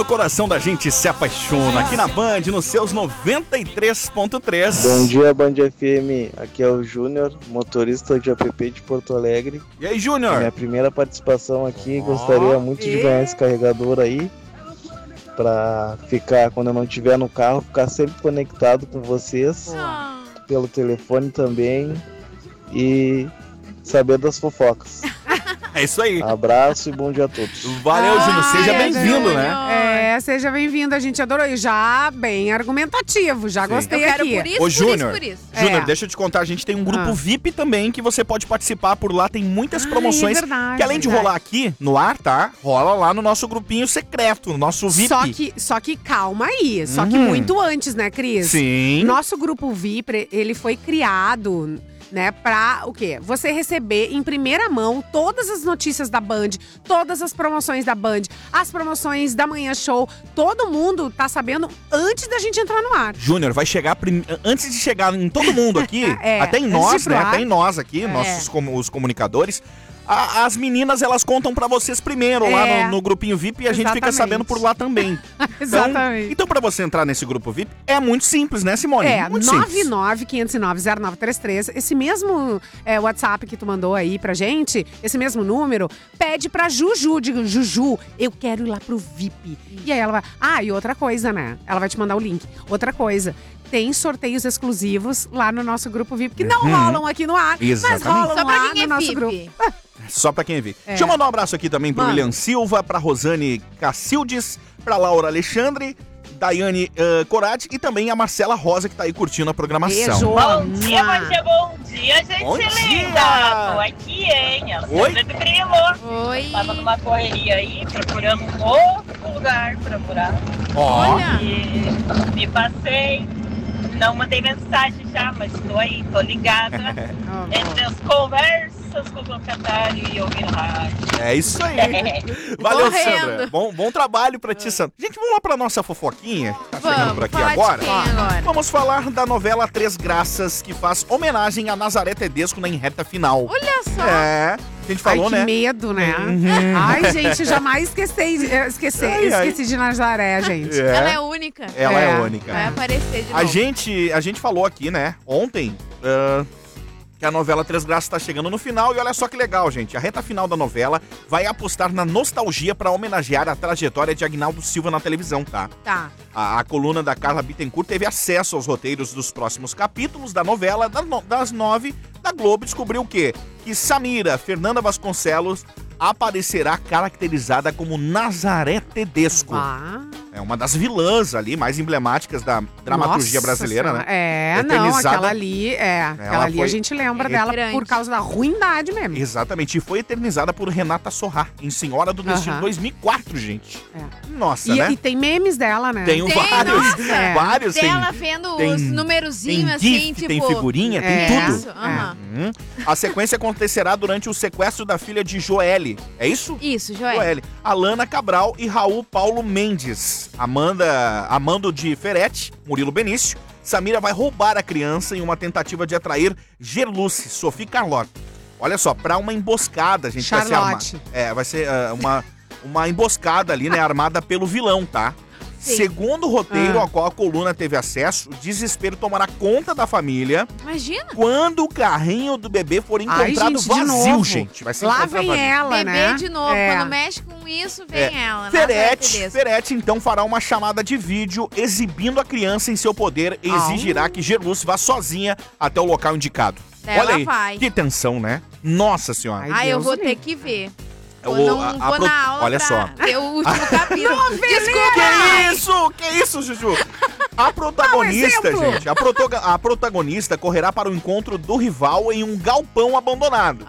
O coração da gente se apaixona aqui na Band, nos seus 93.3. Bom dia, Band FM. Aqui é o Júnior, motorista de app de Porto Alegre. E aí, Júnior? Minha primeira participação aqui. Gostaria muito de ganhar esse carregador aí. Pra ficar, quando eu não estiver no carro, ficar sempre conectado com vocês. Pelo telefone também. E saber das fofocas. É isso aí. Abraço e bom dia a todos. Valeu, Júnior. Seja bem-vindo, né? Seja bem-vindo. A gente adorou. E já bem argumentativo. Já gostei aqui. Por isso, Ô, Júnior, por isso. Júnior, deixa eu te contar, a gente tem um grupo VIP também que você pode participar por lá, tem muitas promoções. É verdade, que além de rolar aqui no ar, tá? Rola lá no nosso grupinho secreto, no nosso VIP. Só que calma aí. Só que muito antes, né, Cris? Sim. Nosso grupo VIP, ele foi criado, né, pra o quê? Você receber em primeira mão todas as notícias da Band, todas as promoções da Band, as promoções da Manhã Show. Todo mundo tá sabendo antes da gente entrar no ar. Júnior, vai chegar antes de chegar em todo mundo aqui, até em nós, né? Até em nós aqui, nossos os comunicadores. As meninas, elas contam pra vocês primeiro lá no grupinho VIP e a gente fica sabendo por lá também. Exatamente. Então, pra você entrar nesse grupo VIP, é muito simples, né, Simone? Muito 995090933. Esse mesmo WhatsApp que tu mandou aí pra gente, esse mesmo número, pede pra Juju. Diga, Juju, eu quero ir lá pro VIP. E aí ela vai... e outra coisa, né? Ela vai te mandar o link. Outra coisa... Tem sorteios exclusivos lá no nosso grupo VIP, que não rolam aqui no ar, Exatamente. mas rolam Só pra lá quem no é nosso VIP. grupo. Só pra quem é VIP. Deixa eu mandar um abraço aqui também pro William Silva, pra Rosane Cacildes, pra Laura Alexandre, Daiane Corati e também a Marcela Rosa, que tá aí curtindo a programação. Beijo. Bom dia, gente Bom linda! dia. Tô aqui, hein? A Oi? Sandra do Grilo. Oi. Tava numa correria aí, procurando um outro lugar pra morar. Ó, E me passei. Não mandei mensagem já, mas tô aí, tô ligada. Entre as conversas com o locatário e ouvindo rádio. é isso aí. Valeu, Correndo. Sandra. Bom trabalho pra ti, Sandra. Gente, vamos lá pra nossa fofoquinha, que tá chegando Vamos, por aqui falar de agora. quem agora? Vamos falar da novela Três Graças, que faz homenagem a Nazaré Tedesco na reta final. Olha só. É, a gente falou, que né? medo, né? Ai, gente, jamais esqueci de Nazaré, gente. Ela é única. Ela é única. Vai aparecer de novo. A gente falou aqui, né, ontem, que a novela Três Graças tá chegando no final e olha só que legal, gente. A reta final da novela vai apostar na nostalgia pra homenagear a trajetória de Aguinaldo Silva na televisão, tá? Tá. A coluna da Carla Bittencourt teve acesso aos roteiros dos próximos capítulos da novela. Das 9 da Globo descobriu o quê? Que Samira Fernanda Vasconcelos aparecerá caracterizada como Nazaré Tedesco. É uma das vilãs ali, mais emblemáticas da dramaturgia brasileira, né? Aquela ali, aquela ali foi a gente lembra dela grande. por causa da ruindade mesmo. Exatamente, e foi eternizada por Renata Sorrá, em Senhora do Destino 2004, gente. Nossa, né? E tem memes dela, né? Tem vários, nossa. vários. Dela vendo tem- os numerozinhos tem assim, gif, tipo... tem figurinha, tem tudo. Isso, aham. A sequência acontecerá durante o sequestro da filha de Joelle. É isso? Isso, Joel. Joelle. Alana Cabral e Raul Paulo Mendes. Amando de Ferretti, Murilo Benício. Samira vai roubar a criança em uma tentativa de atrair Gerluce, Sophie Carlotte. Olha só, pra uma emboscada, a gente Charlotte. vai ser uma emboscada ali, né, armada pelo vilão, tá? Sim. Segundo o roteiro ao qual a coluna teve acesso, o desespero tomará conta da família Imagina. quando o carrinho do bebê for encontrado gente, de vazio, novo. gente. Vai ser Lá encontrado vem vazio. ela, Bebê né? de novo. Quando mexe com isso, vem ela. Ferretti, então, fará uma chamada de vídeo exibindo a criança em seu poder e exigirá que Gerluce vá sozinha até o local indicado. Ela Olha aí, vai. que tensão, né? Nossa senhora. Ai, Eu Deus vou o ter livre. que ver. Eu Eu vou- não a vou pro- na aula olha pra só. ver o último capítulo. Desculpa. Que isso, Juju? A protagonista, exemplo. gente, a protagonista correrá para o encontro do rival em um galpão abandonado.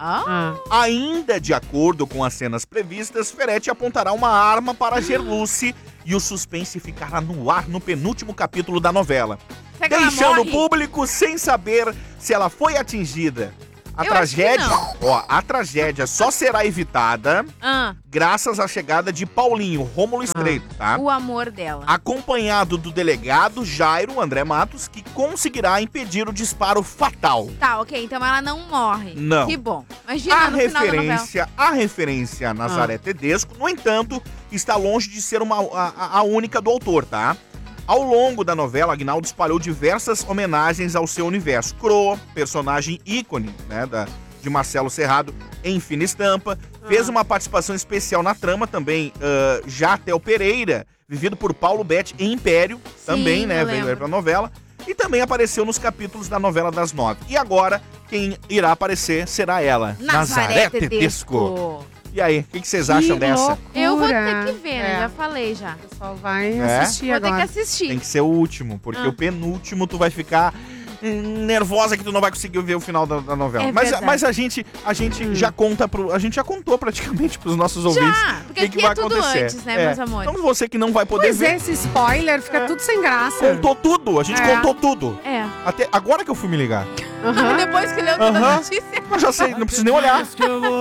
Ainda de acordo com as cenas previstas, Ferretti apontará uma arma para Gerluce e o suspense ficará no ar no penúltimo capítulo da novela, Será que ela deixando o morre? público sem saber se ela foi atingida. A Eu tragédia, acho que a tragédia só será evitada graças à chegada de Paulinho, Rômulo Estreito, tá? O amor dela. Acompanhado do delegado Jairo André Matos, que conseguirá impedir o disparo fatal. Tá, ok. Então ela não morre. Não. Que bom. Imagina no final da novela. A referência a Nazaré Tedesco, no entanto, está longe de ser a única do autor, tá? Ao longo da novela, Aguinaldo espalhou diversas homenagens ao seu universo. Croa, personagem ícone, né, de Marcelo Serrado, em Fina Estampa. Fez uma participação especial na trama também, Jatel Pereira, vivido por Paulo Betti em Império, também, né, veio aí pra novela. E também apareceu nos capítulos da novela das 9. E agora, quem irá aparecer será ela, Nazaré Tedesco. E aí, o que vocês acham dessa? Eu vou ter que ver, né? Já falei já. O pessoal vai assistir Vou agora. ter que assistir. Tem que ser o último, porque o penúltimo tu vai ficar nervosa que tu não vai conseguir ver o final da novela. Mas a gente já conta a gente já contou praticamente pros nossos ouvintes. Porque que aqui vai é tudo acontecer. antes, né, meus amores? Então você que não vai poder Pois ver. esse spoiler fica tudo sem graça. Contou tudo, a gente contou tudo. É. Até agora que eu fui me ligar. Depois que leu toda a notícia. Eu já sei, não preciso nem olhar.